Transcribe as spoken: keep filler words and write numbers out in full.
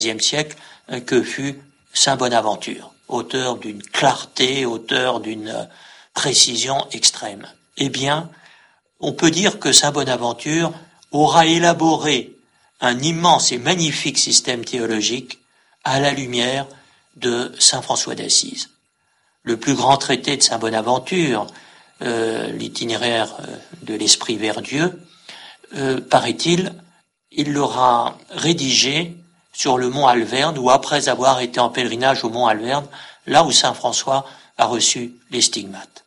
treizième siècle que fut saint Bonaventure, auteur d'une clarté, auteur d'une précision extrême. Eh bien, on peut dire que saint Bonaventure aura élaboré un immense et magnifique système théologique à la lumière de saint François d'Assise. Le plus grand traité de saint Bonaventure, euh, l'itinéraire de l'esprit vers Dieu, euh, paraît-il, il l'aura rédigé sur le mont Alverne, ou après avoir été en pèlerinage au mont Alverne, là où saint François a reçu les stigmates.